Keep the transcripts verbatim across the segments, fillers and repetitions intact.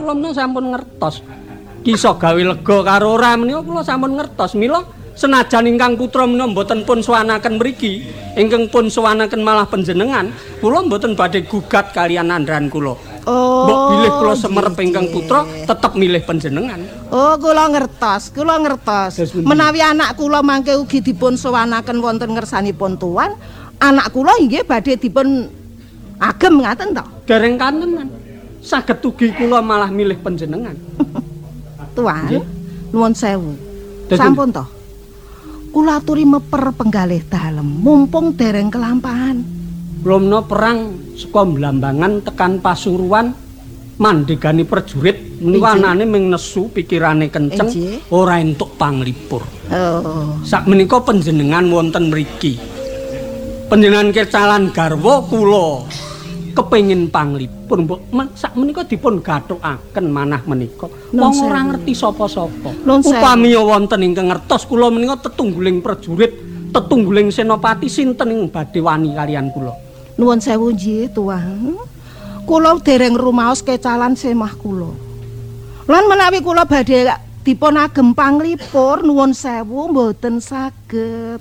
kula menika sampun ngertos. Kisah gawe lega karo ora menika kula sampun ngertos. Mila senajan ingkang putra menika mboten pun suwanaken mriki, ingkang pun suwanaken malah panjenengan, kula mboten badhe gugat kalian andran kula. Oh. Mbok bilih kula semerep ingkang putra tetep milih panjenengan. Oh, kula ngertos, kula ngertos. Menawi anak kula mangke ugi dipun sowanaken wonten ngersanipun tuan, anak kula inggih badhe dipun agem ngaten to? Dereng kantenan. Saged ugi kula malah milih panjenengan. Tuan, nuwun sewu. Sampun to. Kula aturi meper penggalih dalem, mumpung dereng kelampahan. Kula menawa perang saka Blambangan tekan Pasuruan mandhegani prajurit menika anane ming nesu pikirane kenceng ora entuk panglipur. Oh. Sakmenika panjenengan wonten mriki. Panjenengan kecalan garwa kula kepengin panglipur mbok sakmenika dipun gathukaken manah menika. Wong ora ngerti sapa-sapa. Upami wonten ingkang ngertos kula menika tetungguling prajurit, tetungguling senopati sinten ing badhe wani kalian kula. Nuwun sewu nggih, Tuan. Kula dereng rumaos kecalan semah kula. Lan menawi kula badhe dipun agem panglipur nuwun sewu mboten saged.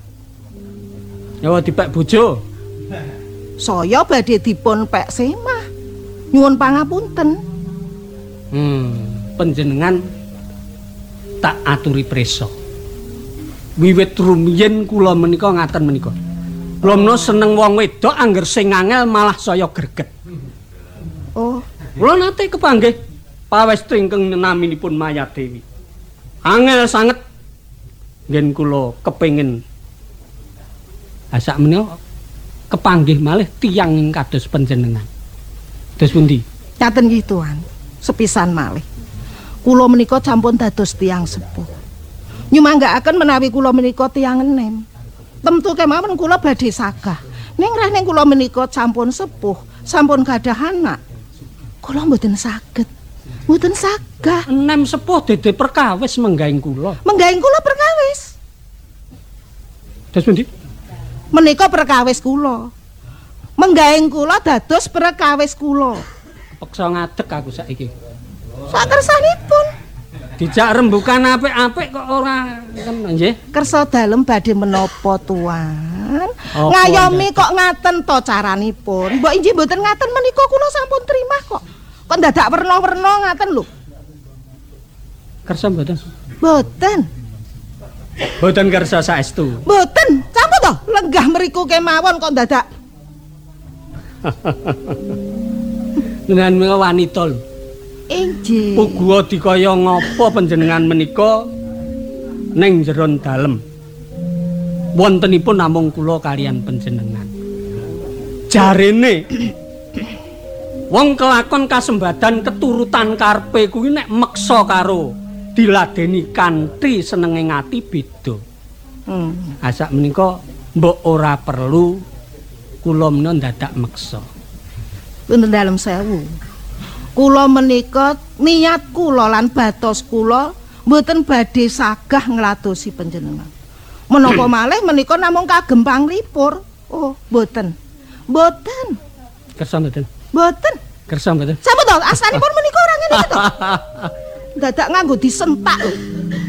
Ya dipek bojo. Saya badhe dipun pek semah. Nyuwun pangapunten. Hmm, panjenengan tak aturi prisa. Wiwit rumiyin kula menika ngaten menika. Kula menika seneng wong wedok angger sing angel malah saya greget. Oh, kula nate kepanggih pawestri ingkang naminipun Mayadewi. Angel sanget ngen kula kepengin asak menika kepanggih malih tiyang ing kados panjenengan. Dados pundi? Ngaten nggih, Tuan. Sepisan malih. Kula menika sampun dados tiyang sepuh. Nyumanggaaken menawi kula menika tiyang enem. Temtu kemawon kula badhe sagah. Ning reh ning kula menika sampun sepuh, sampun gadah anak. Kula mboten saged. Mboten sagah. Enem sepuh dede perkawis menggaing kula. Menggaing kula perkawis. Dados pundi? Menika perkawis kula. Menggaing kula dados perkawis kula. Peksa ngadeg aku saiki. Sakersanipun. Dijak rembukan apik-apik kok ora nggih. Kersa dalem badhe menapa, Tuan? Ngayomi kok ngaten to caranipun. Mbok injih mboten ngaten menika kula sampun trimah kok. Kok dadak werna-werna ngaten lho. Kersa mboten? Mboten. Mboten kersa saestu. Mboten. Sampun to, lenggah mriku kemawon kok dadak. Dengan wanita lho. Injih. Puguwa dikaya ngapa panjenengan menika ning jeron dalem. Wontenipun namung kula kalian panjenengan. Jarene wong kelakon kasembadan keturutan karepe kuwi nek meksa karo diladeni kanthi senenge ngati beda. Hmm. Asak menika mbok ora perlu kula menika dadak meksa. Punten dalem sewu. Kula menika niat kula lan batos kula mboten badhe sagah ngladosi panjenengan. Menapa malih menika namung kagem panglipur. Oh, mboten. Mboten. Kersa mboten? Mboten. Kersa mboten? Sampun to, asanipun menika ora ngene to. Dadak nganggo disentak lho.